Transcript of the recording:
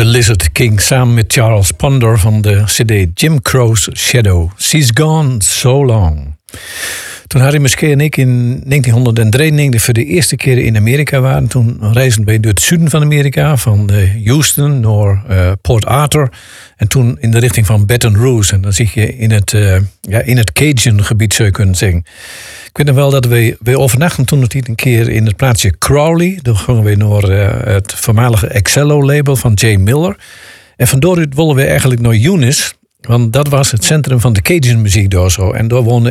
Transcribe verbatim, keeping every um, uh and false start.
The Lizard King samen met Charles Ponder van de cd Jim Crow's Shadow. She's Gone So Long. Toen Harry Musquet en ik in negentienhonderddrieënnegentig voor de eerste keer in Amerika waren, toen reisden wij door het zuiden van Amerika, van Houston naar uh, Port Arthur en toen in de richting van Baton Rouge. En dan zie je in het, uh, ja, in het Cajun-gebied, zou je kunnen zeggen. Ik weet nog wel dat we, we overnachten toen nog een keer in het plaatsje Crowley. Dan gingen we naar uh, het voormalige Excello-label van Jay Miller. En van daaruit wilden we eigenlijk naar Eunice, want dat was het centrum van de Cajun-muziek daar zo. En daar woonde